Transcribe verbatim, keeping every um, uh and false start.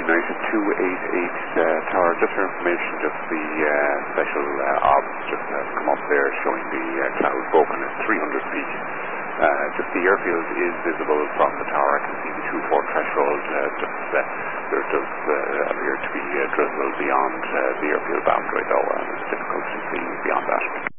United two eighty-eight uh, Tower. Just for information, just the uh, special uh, obs just has come up there showing the uh, cloud broken at three hundred feet. Uh, just the airfield is visible from the tower. I can see the two four threshold. Uh, just uh, there does uh, appear to be uh, drizzle beyond uh, the airfield boundary, though, and it's difficult to see beyond that.